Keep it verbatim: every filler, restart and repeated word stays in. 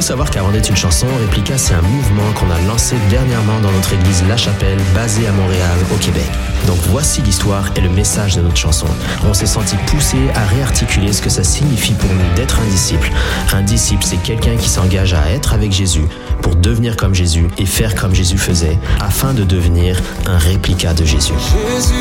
faut savoir qu'avant d'être une chanson, Réplica, c'est un mouvement qu'on a lancé dernièrement dans notre église La Chapelle, basée à Montréal, au Québec. Donc voici l'histoire et le message de notre chanson. On s'est senti poussé à réarticuler ce que ça signifie pour nous d'être un disciple. Un disciple, c'est quelqu'un qui s'engage à être avec Jésus pour devenir comme Jésus et faire comme Jésus faisait, afin de devenir un réplica de Jésus. Jésus